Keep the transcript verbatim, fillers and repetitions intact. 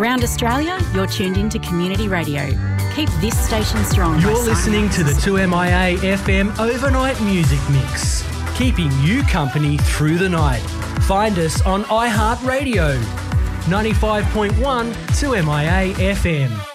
Around Australia, you're tuned into Community Radio. Keep this station strong. You're listening to the two M I A F M Overnight Music Mix, keeping you company through the night. Find us on iHeartRadio, ninety-five point one two M I A F M.